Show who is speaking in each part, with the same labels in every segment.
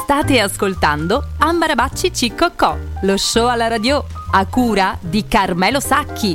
Speaker 1: State ascoltando Ambarabacci Ciccocò, lo show alla radio a cura di Carmelo Sacchi.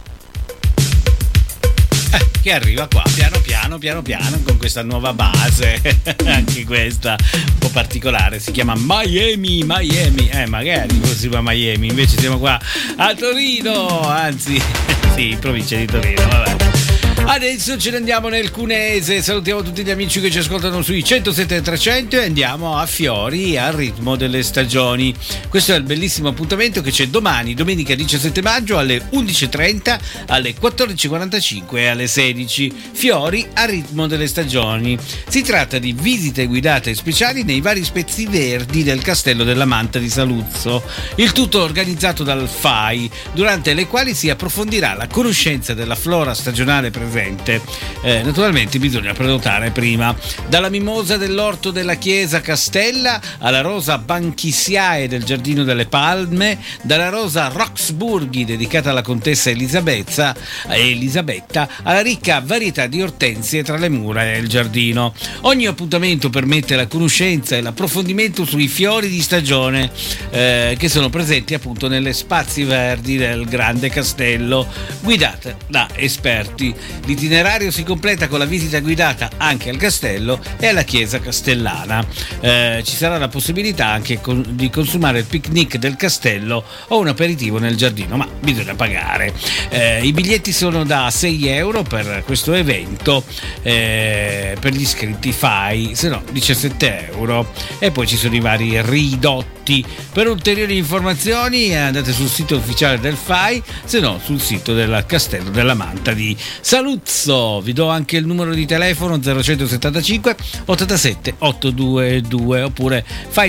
Speaker 2: Che arriva qua piano piano con questa nuova base, anche questa un po' particolare, si chiama Miami, magari fossimo a Miami, invece siamo qua a Torino, anzi sì, provincia di Torino, vabbè. Adesso ce ne andiamo nel Cuneese, salutiamo tutti gli amici che ci ascoltano sui 107.300 e andiamo a Fiori al ritmo delle stagioni. Questo è il bellissimo appuntamento che c'è domani, domenica 17 maggio alle 11.30, alle 14.45 e alle 16. Fiori al ritmo delle stagioni. Si tratta di visite guidate speciali nei vari spazi verdi del Castello della Manta di Saluzzo. Il tutto organizzato dal FAI, durante le quali si approfondirà la conoscenza della flora stagionale presente. Naturalmente bisogna prenotare prima. Dalla mimosa dell'orto della chiesa Castella alla rosa Banchissiae del Giardino delle Palme, dalla rosa Roxburghi dedicata alla contessa Elisabetta alla ricca varietà di ortensie tra le mura e il giardino. Ogni appuntamento permette la conoscenza e l'approfondimento sui fiori di stagione che sono presenti appunto nelle spazi verdi del grande castello, guidate da esperti. L'itinerario si completa con la visita guidata anche al castello e alla chiesa castellana. Ci sarà la possibilità anche di consumare il picnic del castello o un aperitivo nel giardino, ma bisogna pagare. I biglietti sono da 6 euro per questo evento, per gli iscritti FAI, se no 17 euro, e poi ci sono i vari ridotti. Per ulteriori informazioni andate sul sito ufficiale del FAI, se no sul sito del Castello della Manta di Saluzzo. Vi do anche il numero di telefono 0175 87 822 oppure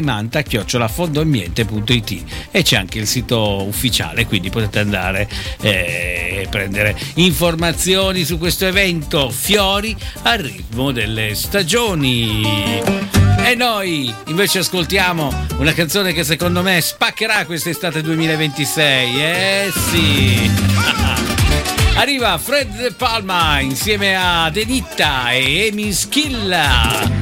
Speaker 2: faimanta@fondoambiente.it, e c'è anche il sito ufficiale, quindi potete andare e prendere informazioni su questo evento Fiori al ritmo delle stagioni. E noi invece ascoltiamo una canzone che secondo me spaccherà quest'estate 2026. Sì! Arriva Fred De Palma insieme a Denitta e Emi Schilla.